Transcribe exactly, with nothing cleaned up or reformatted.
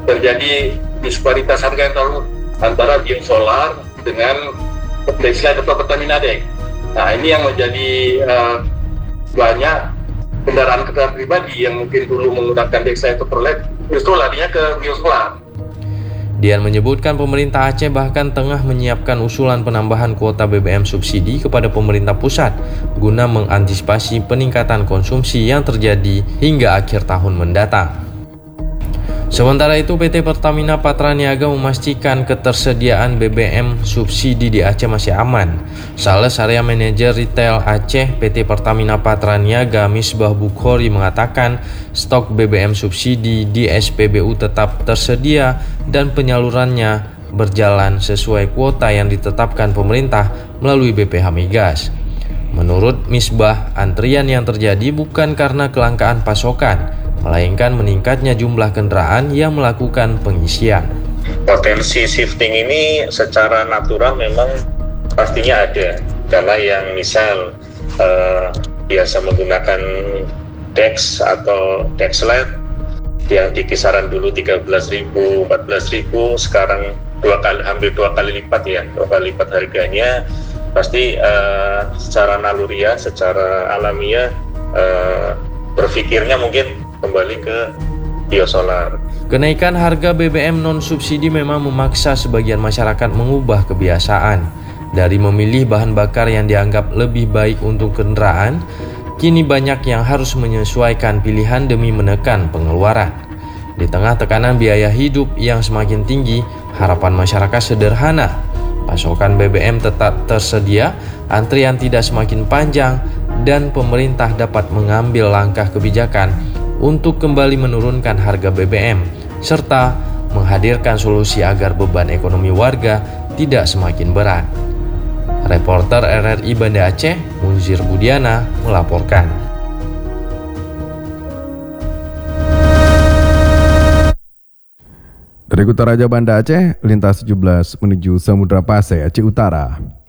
terjadi disparitas harga yang terlalu antara biosolar dengan Dexlight atau Pertamina Dex. Nah, ini yang menjadi uh, banyak kendaraan-kendaraan pribadi yang mungkin dulu menggunakan Dexlight atau Pertalite justru larinya ke biosolar. Dian menyebutkan pemerintah Aceh bahkan tengah menyiapkan usulan penambahan kuota B B M subsidi kepada pemerintah pusat guna mengantisipasi peningkatan konsumsi yang terjadi hingga akhir tahun mendatang. Sementara itu, P T Pertamina Patraniaga memastikan ketersediaan B B M subsidi di Aceh masih aman. Sales Area Manager Retail Aceh P T Pertamina Patraniaga Misbah Bukhori mengatakan stok B B M subsidi di S P B U tetap tersedia dan penyalurannya berjalan sesuai kuota yang ditetapkan pemerintah melalui B P H Migas. Menurut Misbah, antrian yang terjadi bukan karena kelangkaan pasokan, melainkan meningkatnya jumlah kendaraan yang melakukan pengisian. Potensi shifting ini secara natural memang pastinya ada. Karena yang misal eh, biasa menggunakan Dex atau Dexlight yang di kisaran dulu tiga belas ribu, empat belas ribu, sekarang dua kali, hampir dua kali lipat ya, dua kali lipat harganya. Pasti eh, secara naluriah, secara alamiah eh, berpikirnya mungkin kembali ke biosolar. Kenaikan harga B B M non-subsidi memang memaksa sebagian masyarakat mengubah kebiasaan. Dari memilih bahan bakar yang dianggap lebih baik untuk kendaraan, kini banyak yang harus menyesuaikan pilihan demi menekan pengeluaran. Di tengah tekanan biaya hidup yang semakin tinggi, harapan masyarakat sederhana. Pasokan B B M tetap tersedia, antrian tidak semakin panjang, dan pemerintah dapat mengambil langkah kebijakan untuk kembali menurunkan harga B B M, serta menghadirkan solusi agar beban ekonomi warga tidak semakin berat. Reporter R R I Banda Aceh, Munzir Budiana, melaporkan. Dari Kutaraja Banda Aceh, lintas tujuh belas menuju Samudra Pasai, Aceh Utara.